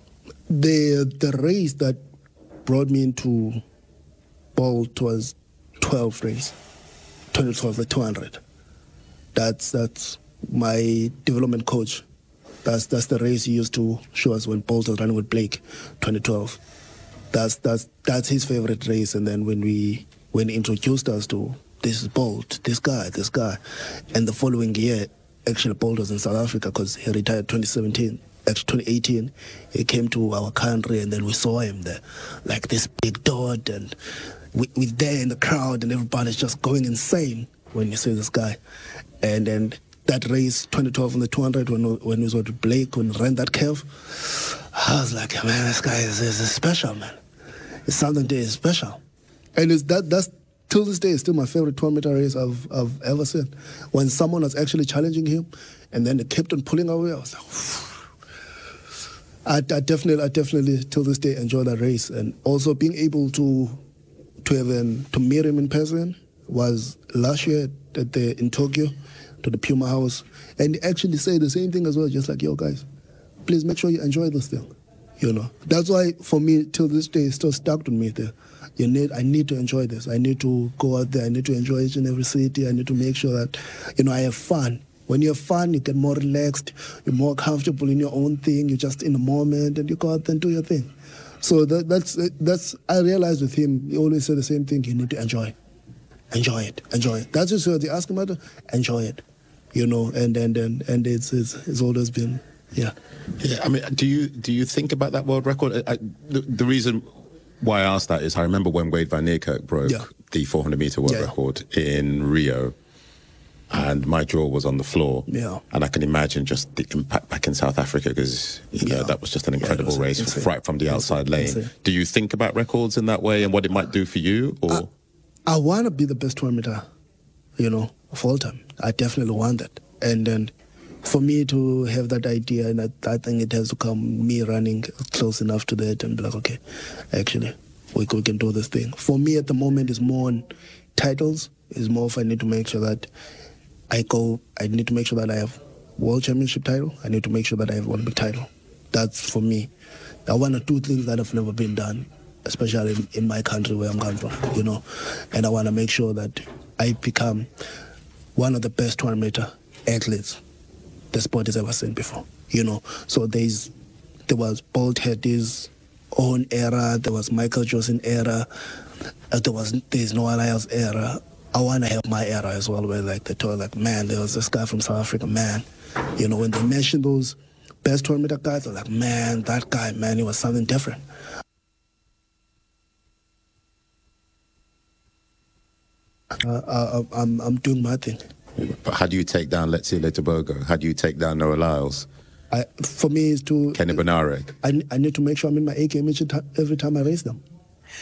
the the race that brought me into Bolt was twelve race, twenty twelve, the two hundred. That's that's my development coach. That's that's the race he used to show us when Bolt was running with Blake, twenty twelve. That's that's that's his favorite race. And then when we when he introduced us to this is Bolt, this guy, this guy. And the following year, actually, Bolt was in South Africa because he retired twenty seventeen. Actually, twenty eighteen, he came to our country, and then we saw him there, like this big dot, and we, we're there in the crowd, and everybody's just going insane when you see this guy. And then that race, twenty twelve on the two hundred, when, when we was with Blake, when we ran that curve, I was like, man, this guy is, is special, man. It's something that is special. And it's that that's till this day, it's still my favorite two hundred meter race I've, I've ever seen. When someone was actually challenging him, and then they kept on pulling away, I was like, I, I definitely, I definitely, till this day, enjoy that race. And also being able to to even to meet him in person was last year at the in Tokyo, to the Puma House, and he actually say the same thing as well, just like, yo guys, please make sure you enjoy this thing. You know, that's why for me till this day it's still stuck to me there. You need, I need to enjoy this. I need to go out there. I need to enjoy each and every city. I need to make sure that, you know, I have fun. When you have fun, you get more relaxed. You're more comfortable in your own thing. You're just in the moment, and you go out there and do your thing. So that, that's that's. I realized with him, he always said the same thing. You need to enjoy, enjoy it, enjoy it. That's just what you ask him about. Enjoy it, you know. And and and and it's it's, it's always been, yeah. Yeah. I mean, do you do you think about that world record? I, the, the reason why I asked that is I remember when Wade van Niekerk broke yeah. the four hundred meter world yeah. record in Rio, and my jaw was on the floor. Yeah. And I can imagine just the impact back in South Africa, because, you know, yeah. that was just an incredible yeah, race insane. right from the outside lane. Insane. Do you think about records in that way and what it might do for you? Or I, I want to be the best two hundred meter, you know, of all time. I definitely want that. And then for me to have that idea, and I, I think it has to come me running close enough to that and be like, okay, actually, we, we can do this thing. For me at the moment, it's more on titles. It's more if I need to make sure that I go, I need to make sure that I have World Championship title. I need to make sure that I have Olympic title. That's for me. I want to do things that have never been done, especially in, in my country where I'm coming from, you know. And I want to make sure that I become one of the best two hundred meter athletes the sport has ever seen before, you know. So there's, there was Bolt had his own era, there was Michael Johnson era, uh, there was there's Noah Lyles era. I want to have my era as well, where like they told like, man, there was this guy from South Africa, man. You know, when they mentioned those best two hundred meter guys, they're like, man, that guy, man, he was something different. Uh, I, I'm, I'm doing my thing. But how do you take down, let's say, Letobogo? How do you take down Noah Lyles? I, for me, is to... Kenny Benarek? I, I need to make sure I'm in my A game every time I race them.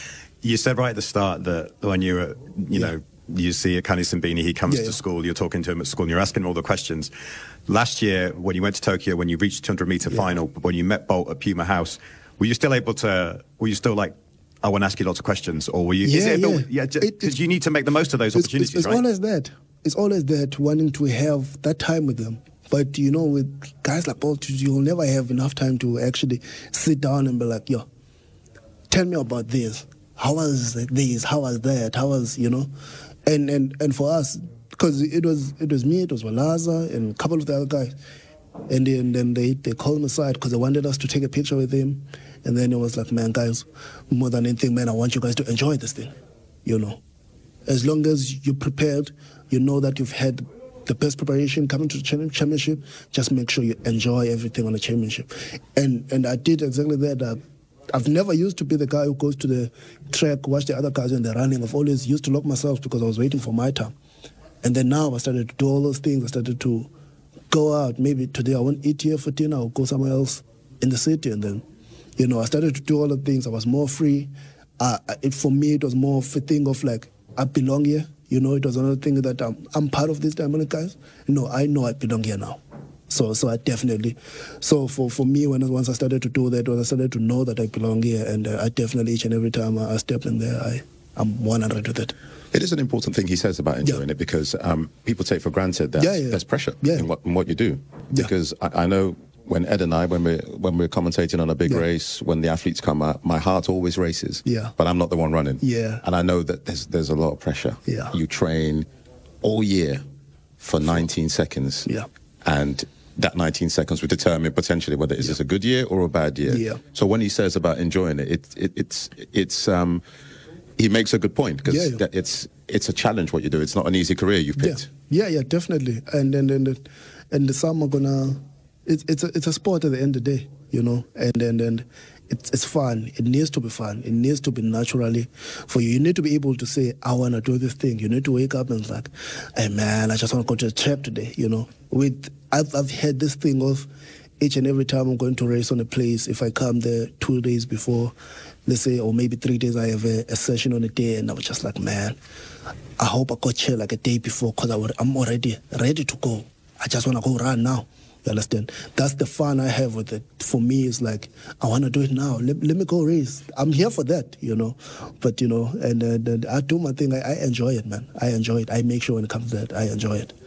You said right at the start that when you were, you yeah. know, you see Akani Simbine, he comes yeah, to yeah. school, you're talking to him at school, and you're asking him all the questions. Last year, when you went to Tokyo, when you reached the two hundred meter yeah. final, when you met Bolt at Puma House, were you still able to, were you still like, I want to ask you lots of questions, or were you, yeah, is it a yeah. bit, yeah, because it, you need to make the most of those it's, opportunities, it's, it's right? always that. It's always that, wanting to have that time with them. But, you know, with guys like Bolt, you'll never have enough time to actually sit down and be like, yo, tell me about this. How was this? How was that? How was, you know? And and, and for us, because it was it was me, it was Walaza, and a couple of the other guys. And then, then they, they called him aside because they wanted us to take a picture with him. And then it was like, man, guys, more than anything, man, I want you guys to enjoy this thing, you know? As long as you're prepared, you know that you've had the best preparation coming to the championship, just make sure you enjoy everything on the championship. And and I did exactly that. Uh, I've never used to be the guy who goes to the track, watch the other guys when they're running. I've always used to lock myself because I was waiting for my time. And then now I started to do all those things. I started to go out. Maybe today I won't eat here for dinner. I'll go somewhere else in the city. And then, you know, I started to do all the things. I was more free. Uh, it, for me, it was more of a thing of like, I belong here. You know, it was another thing that I'm, I'm part of this Diamond guys. No, I know I belong here now. So so I definitely, so for, for me, when once I started to do that, when I started to know that I belong here, and uh, I definitely, each and every time I, I step in there, I, I'm one hundred with it. It is an important thing he says about enjoying yeah. it, because um, people take for granted that yeah, yeah. there's pressure yeah. in, what, in what you do. Yeah. Because I, I know when Ed and I, when we're, when we're commentating on a big yeah. race, when the athletes come out, my heart always races. Yeah. But I'm not the one running. Yeah. And I know that there's, there's a lot of pressure. Yeah. You train all year for nineteen seconds. Yeah. And that nineteen seconds will determine potentially whether it's yeah. a good year or a bad year. Yeah. So when he says about enjoying it, it, it it's it's um, he makes a good point, because yeah, yeah. it's it's a challenge what you do. It's not an easy career you've picked. Yeah, yeah, yeah definitely. And and and and some are gonna. It's it's a it's a sport at the end of the day, you know. And and and it's it's fun. It needs to be fun. It needs to be naturally for you. You need to be able to say, I want to do this thing. You need to wake up and it's like, hey man, I just want to go to the track today, you know. With I've I've had this thing of each and every time I'm going to race on a place, if I come there two days before, let's say, or maybe three days, I have a, a session on a day, and I was just like, man, I hope I got here like a day before, because I'm already ready to go. I just want to go run now. You understand? That's the fun I have with it. For me, it's like, I want to do it now. Let, let me go race. I'm here for that, you know. But, you know, and, and, and I do my thing. I, I enjoy it, man. I enjoy it. I make sure when it comes to that, I enjoy it.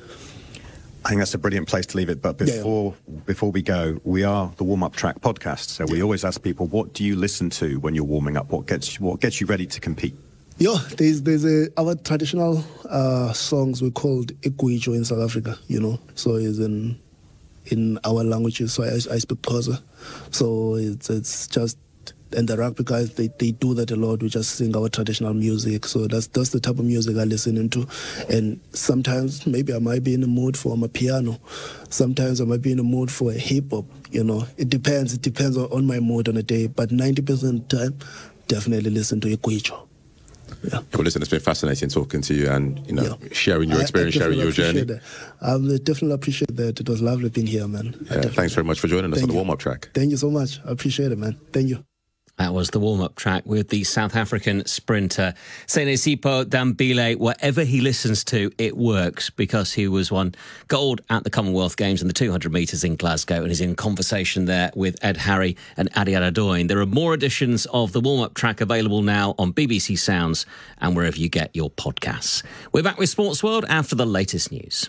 I think that's a brilliant place to leave it. But before yeah, yeah. before we go, we are the Warm Up Track podcast. So yeah. we always ask people, what do you listen to when you're warming up? What gets what gets you ready to compete? Yeah, there's there's a our traditional uh, songs we called Iguijo in South Africa. You know, so it's in in our languages. So I, I speak Xhosa. So it's it's just. And the rugby guys, they, they do that a lot. We just sing our traditional music. So that's that's the type of music I listen into. And sometimes maybe I might be in the mood for my piano. Sometimes I might be in the mood for a hip-hop, you know. It depends. It depends on, on my mood on a day. But ninety percent of the time, definitely listen to Iguijo. Yeah. Well, listen, it's been fascinating talking to you and, you know, yeah. sharing your experience, I, I sharing your journey. That. I definitely appreciate that. It was lovely being here, man. Yeah, thanks very much for joining us Thank on the you. Warm Up Track. Thank you so much. I appreciate it, man. Thank you. That was the warm-up track with the South African sprinter Senesipo Dambile. Whatever he listens to, it works, because he was won gold at the Commonwealth Games in the two hundred metres in Glasgow, and is in conversation there with Ed Harry and Adi Aradoin. There are more editions of the warm-up track available now on B B C Sounds and wherever you get your podcasts. We're back with Sports World after the latest news.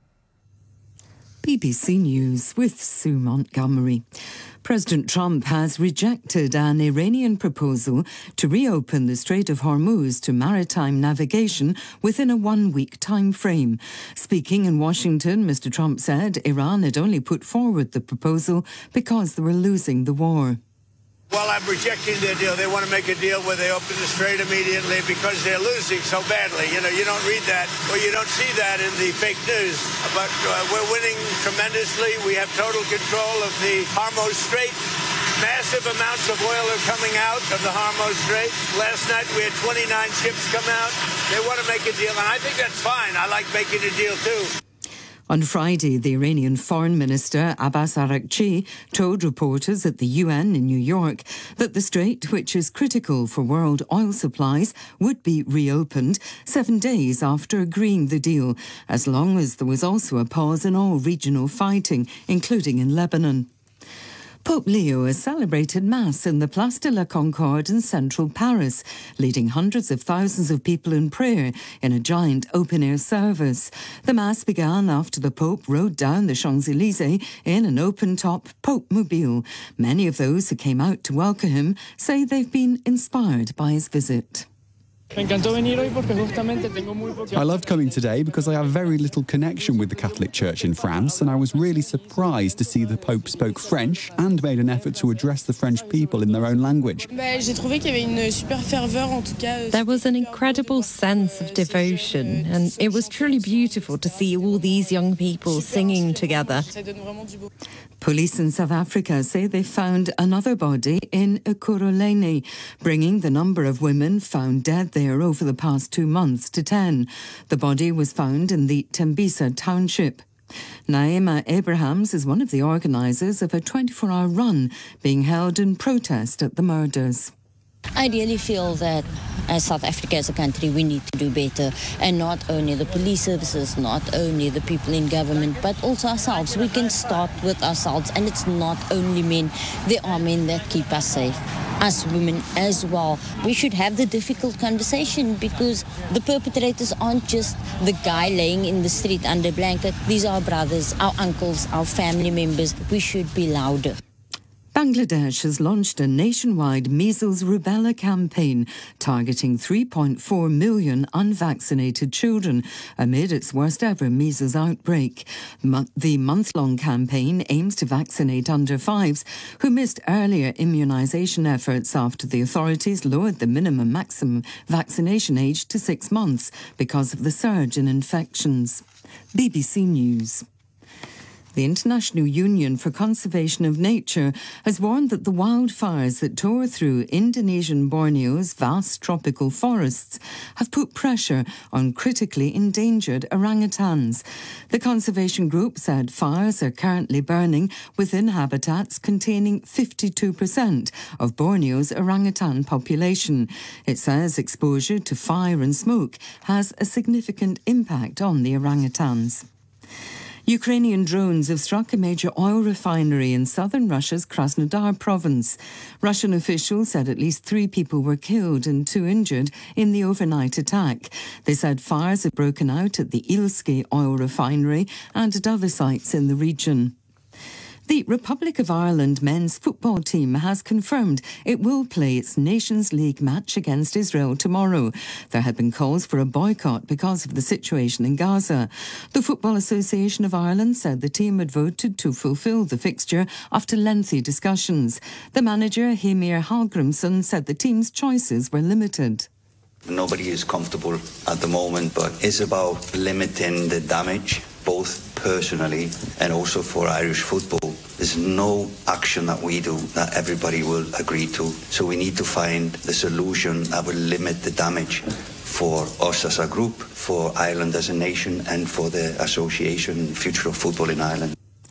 B B C News with Sue Montgomery. President Trump has rejected an Iranian proposal to reopen the Strait of Hormuz to maritime navigation within a one-week time frame. Speaking in Washington, Mister Trump said Iran had only put forward the proposal because they were losing the war. Well, I'm rejecting their deal. They want to make a deal where they open the strait immediately because they're losing so badly. You know, you don't read that or you don't see that in the fake news. But uh, we're winning tremendously. We have total control of the Hormuz Strait. Massive amounts of oil are coming out of the Hormuz Strait. Last night we had twenty-nine ships come out. They want to make a deal, and I think that's fine. I like making a deal, too. On Friday, the Iranian Foreign Minister Abbas Araghchi told reporters at the U N in New York that the strait, which is critical for world oil supplies, would be reopened seven days after agreeing the deal, as long as there was also a pause in all regional fighting, including in Lebanon. Pope Leo has celebrated Mass in the Place de la Concorde in central Paris, leading hundreds of thousands of people in prayer in a giant open-air service. The Mass began after the Pope rode down the Champs-Élysées in an open-top Pope-mobile. Many of those who came out to welcome him say they've been inspired by his visit. I loved coming today because I have very little connection with the Catholic Church in France, and I was really surprised to see the Pope spoke French and made an effort to address the French people in their own language. There was an incredible sense of devotion, and it was truly beautiful to see all these young people singing together. Police in South Africa say they found another body in Ekurhuleni, bringing the number of women found dead there over the past two months to ten. The body was found in the Tembisa township. Naima Abrahams is one of the organisers of a twenty-four hour run being held in protest at the murders. I really feel that as South Africa as a country, we need to do better. And not only the police services, not only the people in government, but also ourselves. We can start with ourselves. And it's not only men. There are men that keep us safe. Us women as well. We should have the difficult conversation, because the perpetrators aren't just the guy laying in the street under a blanket. These are our brothers, our uncles, our family members. We should be louder. Bangladesh has launched a nationwide measles rubella campaign targeting three point four million unvaccinated children amid its worst ever measles outbreak. The month-long campaign aims to vaccinate under fives who missed earlier immunisation efforts after the authorities lowered the minimum maximum vaccination age to six months because of the surge in infections. B B C News. The International Union for Conservation of Nature has warned that the wildfires that tore through Indonesian Borneo's vast tropical forests have put pressure on critically endangered orangutans. The conservation group said fires are currently burning within habitats containing fifty-two percent of Borneo's orangutan population. It says exposure to fire and smoke has a significant impact on the orangutans. Ukrainian drones have struck a major oil refinery in southern Russia's Krasnodar province. Russian officials said at least three people were killed and two injured in the overnight attack. They said fires had broken out at the Ilske oil refinery and at other sites in the region. The Republic of Ireland men's football team has confirmed it will play its Nations League match against Israel tomorrow. There had been calls for a boycott because of the situation in Gaza. The Football Association of Ireland said the team had voted to fulfil the fixture after lengthy discussions. The manager, Heimir Hallgrimsson, said the team's choices were limited. Nobody is comfortable at the moment, but it's about limiting the damage, both personally and also for Irish football. There's no action that we do that everybody will agree to. So we need to find the solution that will limit the damage for us as a group, for Ireland as a nation, and for the association Future of Football in Ireland.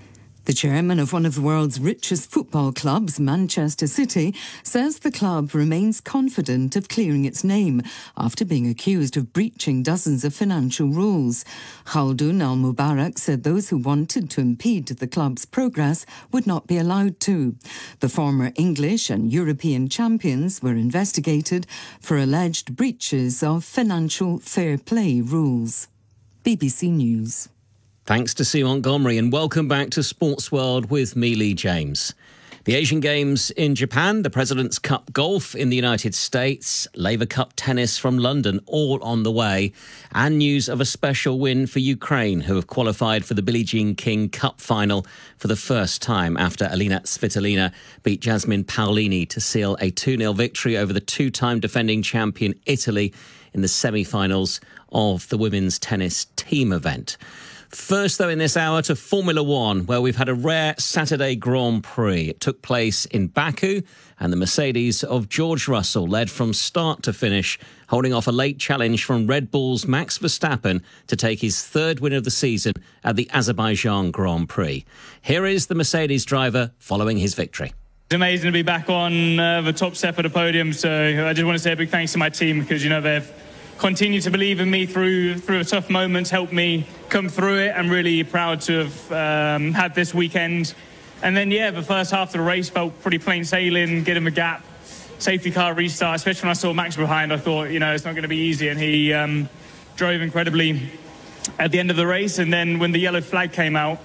The chairman of one of the world's richest football clubs, Manchester City, says the club remains confident of clearing its name after being accused of breaching dozens of financial rules. Khaldoun Al-Mubarak said those who wanted to impede the club's progress would not be allowed to. The former English and European champions were investigated for alleged breaches of financial fair play rules. B B C News. Thanks to Sue Montgomery, and welcome back to Sports World with me, Lee James. The Asian Games in Japan, the President's Cup Golf in the United States, Laver Cup Tennis from London, all on the way, and news of a special win for Ukraine, who have qualified for the Billie Jean King Cup final for the first time after Alina Svitolina beat Jasmine Paolini to seal a two nil victory over the two-time defending champion Italy in the semi-finals of the women's tennis team event. First, though, in this hour to Formula One, where we've had a rare Saturday Grand Prix. It took place in Baku, and the Mercedes of George Russell led from start to finish, holding off a late challenge from Red Bull's Max Verstappen to take his third win of the season at the Azerbaijan Grand Prix. Here is the Mercedes driver following his victory. It's amazing to be back on uh, the top step of the podium, so I just want to say a big thanks to my team because, you know, they've continue to believe in me through through the tough moments, help me come through it. I'm really proud to have um, had this weekend. And then, yeah, the first half of the race felt pretty plain sailing, getting the gap, safety car restart, especially when I saw Max behind. I thought, you know, it's not going to be easy. And he um, drove incredibly at the end of the race. And then when the yellow flag came out,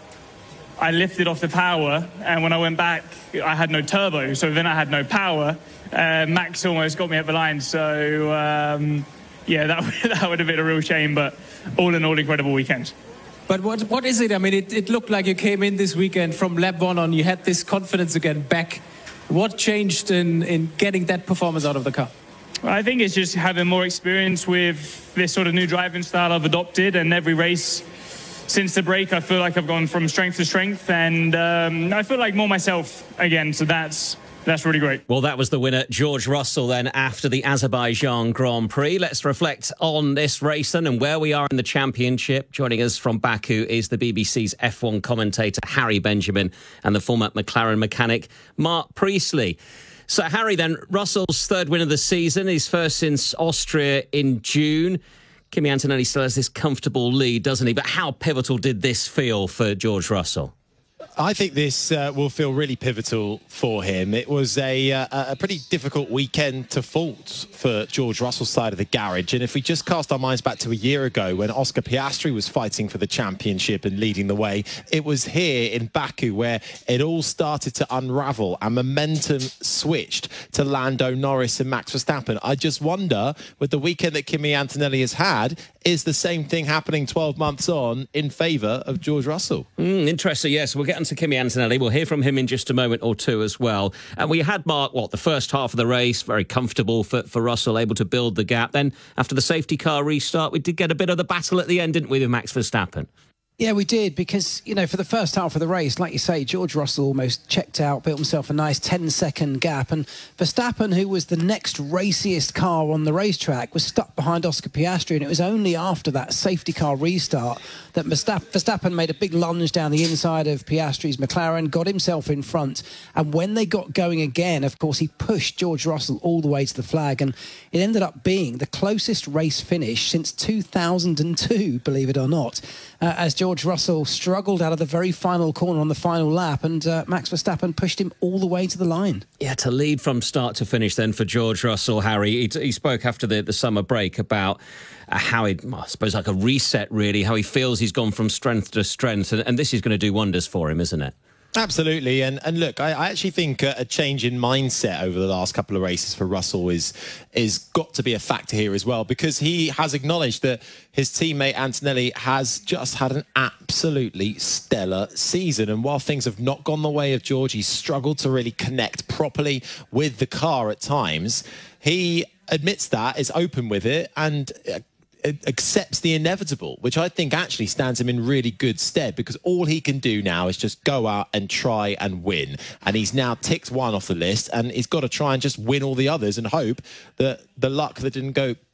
I lifted off the power. And when I went back, I had no turbo. So then I had no power. Uh, Max almost got me at the line. So... Um, Yeah, that, that would have been a real shame, but all in all, incredible weekend. But what what is it? I mean, it, it looked like you came in this weekend from lap one on, you had this confidence again back. What changed in, in getting that performance out of the car? I think it's just having more experience with this sort of new driving style I've adopted, and every race since the break, I feel like I've gone from strength to strength, and um, I feel like more myself again, so that's... That's really great. Well, that was the winner, George Russell, then, after the Azerbaijan Grand Prix. Let's reflect on this race then and where we are in the championship. Joining us from Baku is the B B C's F one commentator, Harry Benjamin, and the former McLaren mechanic, Mark Priestley. So, Harry, then, Russell's third win of the season, his first since Austria in June. Kimi Antonelli still has this comfortable lead, doesn't he? But how pivotal did this feel for George Russell? I think this uh, will feel really pivotal for him. It was a, uh, a pretty difficult weekend to fault for George Russell's side of the garage. And if we just cast our minds back to a year ago when Oscar Piastri was fighting for the championship and leading the way, it was here in Baku where it all started to unravel and momentum switched to Lando Norris and Max Verstappen. I just wonder, with the weekend that Kimi Antonelli has had, is the same thing happening twelve months on in favour of George Russell? Mm, interesting, yes. We'll get on to Kimi Antonelli. We'll hear from him in just a moment or two as well. And we had, Mark, what, the first half of the race, very comfortable for, for Russell, able to build the gap. Then after the safety car restart, we did get a bit of the battle at the end, didn't we, with Max Verstappen? Yeah, we did, because, you know, for the first half of the race, like you say, George Russell almost checked out, built himself a nice ten-second gap, and Verstappen, who was the next raciest car on the racetrack, was stuck behind Oscar Piastri, and it was only after that safety car restart that Verstappen made a big lunge down the inside of Piastri's McLaren, got himself in front, and when they got going again, of course, he pushed George Russell all the way to the flag, and it ended up being the closest race finish since two thousand two, believe it or not, uh, as George George Russell struggled out of the very final corner on the final lap, and uh, Max Verstappen pushed him all the way to the line. Yeah, to lead from start to finish then for George Russell, Harry. He, he spoke after the, the summer break about uh, how he, I suppose, like a reset, really, how he feels he's gone from strength to strength, and, and this is going to do wonders for him, isn't it? Absolutely, and and look, I, I actually think a, a change in mindset over the last couple of races for Russell is is got to be a factor here as well, because he has acknowledged that his teammate Antonelli has just had an absolutely stellar season, and while things have not gone the way of George, he's struggled to really connect properly with the car at times. He admits that, is open with it, and Uh, accepts the inevitable, which I think actually stands him in really good stead, because all he can do now is just go out and try and win. And he's now ticked one off the list, and he's got to try and just win all the others and hope that the luck that didn't go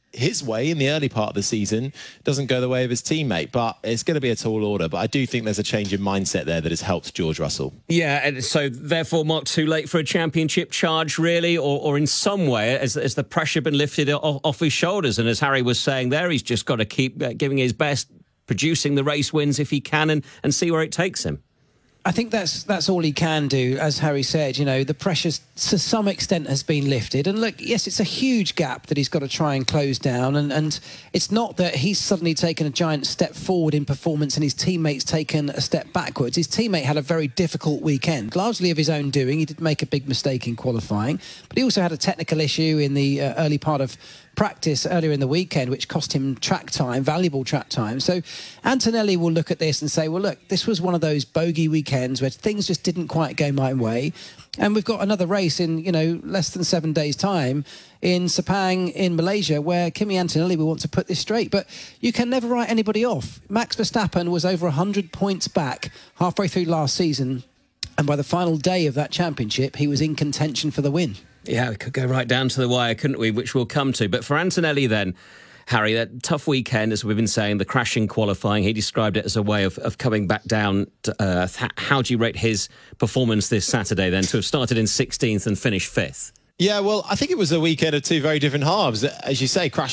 his way in the early part of the season, doesn't go the way of his teammate. But it's going to be a tall order. But I do think there's a change in mindset there that has helped George Russell. Yeah, and so therefore, Mark, too late for a championship charge, really? Or, or in some way, has, has the pressure been lifted off, off his shoulders? And as Harry was saying there, he's just got to keep uh, giving his best, producing the race wins if he can, and, and see where it takes him. I think that's that's all he can do. As Harry said, you know, the pressure to some extent has been lifted. And look, yes, it's a huge gap that he's got to try and close down. And, and it's not that he's suddenly taken a giant step forward in performance and his teammates taken a step backwards. His teammate had a very difficult weekend, largely of his own doing. He did make a big mistake in qualifying, but he also had a technical issue in the uh, early part of practice earlier in the weekend, which cost him track time, valuable track time. So Antonelli will look at this and say, well, look, this was one of those bogey weekends where things just didn't quite go my way. And we've got another race in, you know, less than seven days' time in Sepang in Malaysia, where Kimi Antonelli will want to put this straight. But you can never write anybody off. Max Verstappen was over one hundred points back halfway through last season. And by the final day of that championship, he was in contention for the win. Yeah, we could go right down to the wire, couldn't we? Which we'll come to. But for Antonelli then, Harry, that tough weekend, as we've been saying, the crashing qualifying, he described it as a way of, of coming back down to earth. How do you rate his performance this Saturday then, to have started in sixteenth and finished fifth? Yeah, well, I think it was a weekend of two very different halves. As you say, crashing